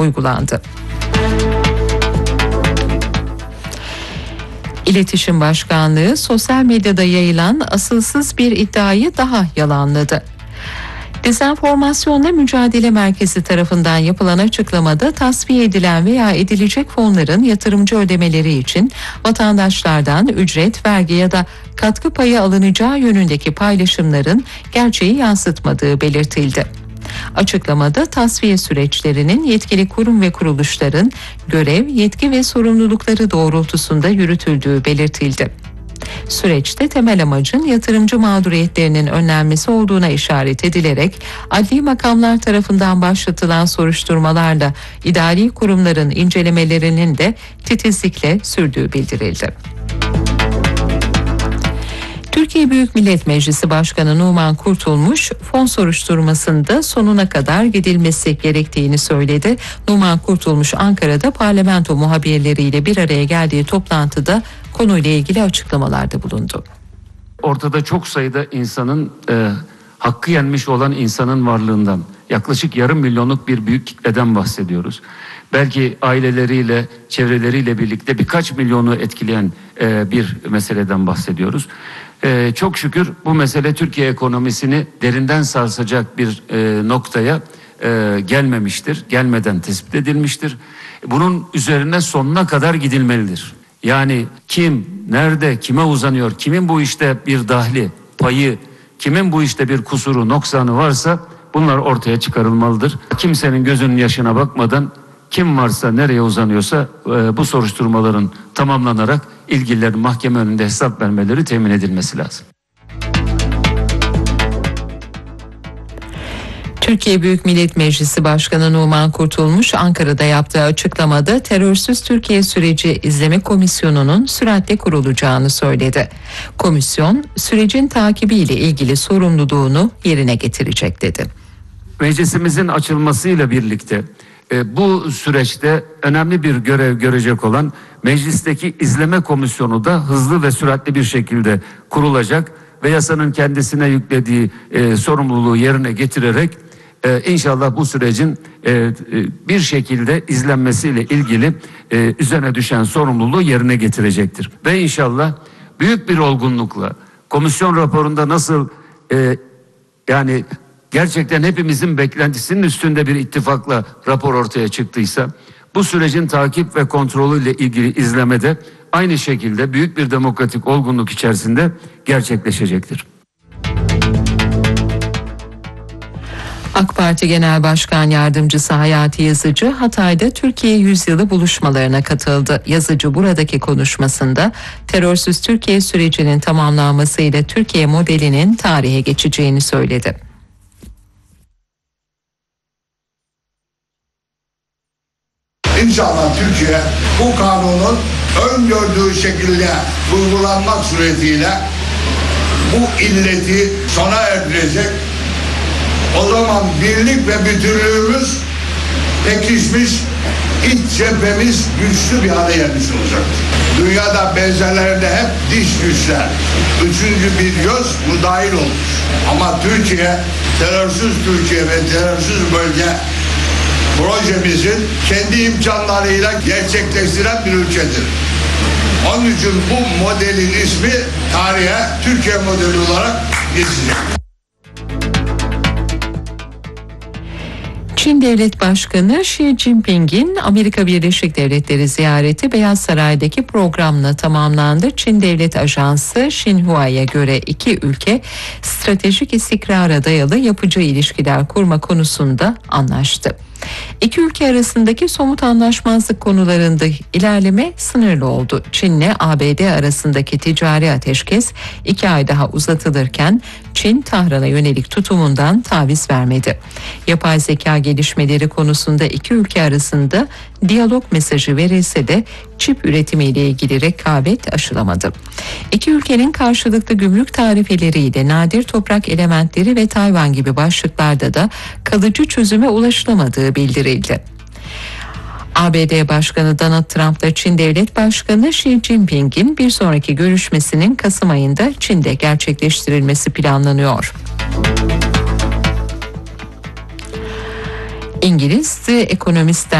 uygulandı. İletişim Başkanlığı sosyal medyada yayılan asılsız bir iddiayı daha yalanladı. Dezenformasyonla Mücadele Merkezi tarafından yapılan açıklamada tasfiye edilen veya edilecek fonların yatırımcı ödemeleri için vatandaşlardan ücret, vergi ya da katkı payı alınacağı yönündeki paylaşımların gerçeği yansıtmadığı belirtildi. Açıklamada tasfiye süreçlerinin yetkili kurum ve kuruluşların görev, yetki ve sorumlulukları doğrultusunda yürütüldüğü belirtildi. Süreçte temel amacın yatırımcı mağduriyetlerinin önlenmesi olduğuna işaret edilerek adli makamlar tarafından başlatılan soruşturmalarla idari kurumların incelemelerinin de titizlikle sürdüğü bildirildi. Türkiye Büyük Millet Meclisi Başkanı Numan Kurtulmuş, fon soruşturmasında sonuna kadar gidilmesi gerektiğini söyledi. Numan Kurtulmuş, Ankara'da parlamento muhabirleriyle bir araya geldiği toplantıda konuyla ilgili açıklamalarda bulundu. Ortada çok sayıda insanın hakkı yenmiş olan insanın varlığından, yaklaşık 500 milyonluk bir büyük kitleden bahsediyoruz. Belki aileleriyle, çevreleriyle birlikte birkaç milyonu etkileyen bir meseleden bahsediyoruz. Çok şükür bu mesele Türkiye ekonomisini derinden sarsacak bir noktaya gelmemiştir. Gelmeden tespit edilmiştir. Bunun üzerine sonuna kadar gidilmelidir. Yani kim, nerede, kime uzanıyor, kimin bu işte bir dahli, payı, kimin bu işte bir kusuru, noksanı varsa bunlar ortaya çıkarılmalıdır. Kimsenin gözünün yaşına bakmadan kim varsa, nereye uzanıyorsa bu soruşturmaların tamamlanarak ilgililerin mahkeme önünde hesap vermeleri temin edilmesi lazım. Türkiye Büyük Millet Meclisi Başkanı Numan Kurtulmuş, Ankara'da yaptığı açıklamada Terörsüz Türkiye Süreci İzleme Komisyonu'nun süratle kurulacağını söyledi. Komisyon, sürecin takibiyle ilgili sorumluluğunu yerine getirecek dedi. Meclisimizin açılmasıyla birlikte bu süreçte önemli bir görev görecek olan meclisteki izleme komisyonu da hızlı ve süratli bir şekilde kurulacak ve yasanın kendisine yüklediği sorumluluğu yerine getirerek inşallah bu sürecin bir şekilde izlenmesiyle ilgili üzerine düşen sorumluluğu yerine getirecektir. Ve inşallah büyük bir olgunlukla komisyon raporunda nasıl yani gerçekten hepimizin beklentisinin üstünde bir ittifakla rapor ortaya çıktıysa bu sürecin takip ve kontrolüyle ilgili izlemede aynı şekilde büyük bir demokratik olgunluk içerisinde gerçekleşecektir. AK Parti Genel Başkan Yardımcısı Hayati Yazıcı, Hatay'da Türkiye Yüzyılı buluşmalarına katıldı. Yazıcı buradaki konuşmasında terörsüz Türkiye sürecinin tamamlanmasıyla Türkiye modelinin tarihe geçeceğini söyledi. İnşallah Türkiye bu kanunun öngördüğü şekilde uygulanmak suretiyle bu illeti sona erdirecek. O zaman birlik ve bütünlüğümüz pekişmiş, iç cephemiz güçlü bir hale gelmiş olacaktır. Dünyada benzerlerinde hep diş güçler, üçüncü bir göz bu dahil olmuş. Ama Türkiye, terörsüz Türkiye ve terörsüz bölge projemizin kendi imkanlarıyla gerçekleştiren bir ülkedir. Onun için bu modelin ismi tarihe Türkiye modeli olarak geçecek. Çin Devlet Başkanı Xi Jinping'in Amerika Birleşik Devletleri ziyareti Beyaz Saray'daki programla tamamlandı. Çin Devlet Ajansı Xinhua'ya göre iki ülke stratejik istikrara dayalı yapıcı ilişkiler kurma konusunda anlaştı. İki ülke arasındaki somut anlaşmazlık konularında ilerleme sınırlı oldu. Çin'le ABD arasındaki ticari ateşkes 2 ay daha uzatılırken Çin Tahran'a yönelik tutumundan taviz vermedi. Yapay zeka gelişmeleri konusunda iki ülke arasında diyalog mesajı verilse de çip üretimiyle ilgili rekabet aşılamadı. İki ülkenin karşılıklı gümrük tarifeleriyle nadir toprak elementleri ve Tayvan gibi başlıklarda da kalıcı çözüme ulaşılamadığı bildirildi. ABD Başkanı Donald Trump'la Çin Devlet Başkanı Xi Jinping'in bir sonraki görüşmesinin Kasım ayında Çin'de gerçekleştirilmesi planlanıyor. İngiliz ekonomistler